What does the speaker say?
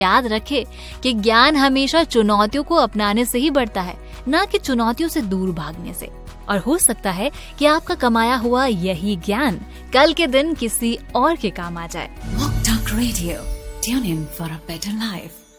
याद रखें कि ज्ञान हमेशा चुनौतियों को अपनाने से ही बढ़ता है, ना कि चुनौतियों से दूर भागने से। और हो सकता है कि आपका कमाया हुआ यही ज्ञान कल के दिन किसी और के काम आ जाए। Walk Talk Radio. Tune in for a better life.